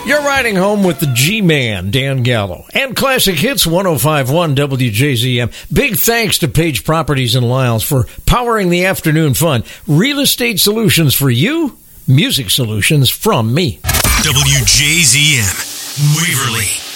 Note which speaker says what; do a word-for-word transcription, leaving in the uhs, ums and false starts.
Speaker 1: You're riding home with the G-Man, Dan Gallo, and Classic Hits one oh five point one W J Z M. Big thanks to Page Properties in Lyles for powering the afternoon fun. Real estate solutions for you, music solutions from me.
Speaker 2: W J Z M, Waverly.